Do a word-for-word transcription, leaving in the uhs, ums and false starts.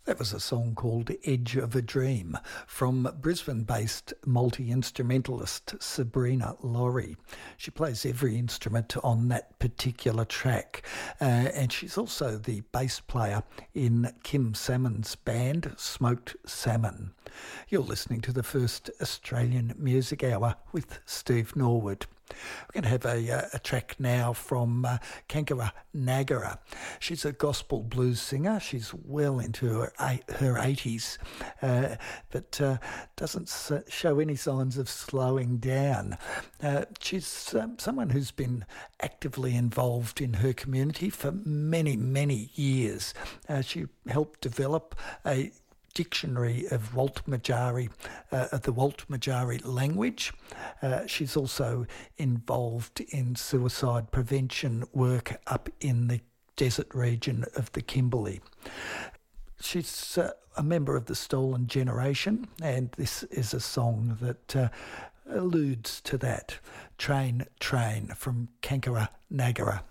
That was a song called Edge of a Dream from Brisbane-based multi-instrumentalist Sabrina Laurie. She plays every instrument on that particular track, uh, and she's also the bass player in Kim Salmon's band, Smoked Salmon. You're listening to the first Australian Music Hour with Steve Norwood. We're going to have a, a track now from uh, Kankara Nagara. She's a gospel blues singer. She's well into her, her eighties, uh, but uh, doesn't show any signs of slowing down. Uh, she's um, someone who's been actively involved in her community for many, many years. Uh, she helped develop a dictionary of Walt Majari, uh, of the Walt Majari language. Uh, she's also involved in suicide prevention work up in the desert region of the Kimberley. She's uh, a member of the Stolen Generation, and this is a song that uh, alludes to that. Train, Train from Kankara Nagara.